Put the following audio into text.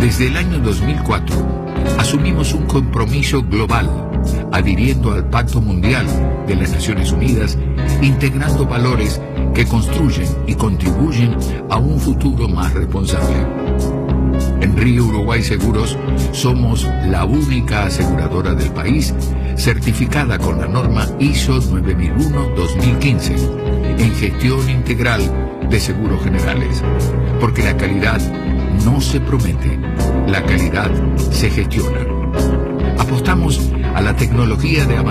Desde el año 2004, asumimos un compromiso global, adhiriendo al Pacto Mundial de las Naciones Unidas, integrando valores que construyen y contribuyen a un futuro más responsable. En Río Uruguay Seguros somos la única aseguradora del país certificada con la norma ISO 9001-2015 en gestión integral de seguros generales, porque la calidad no se promete, la calidad se gestiona. Apostamos a la tecnología de avance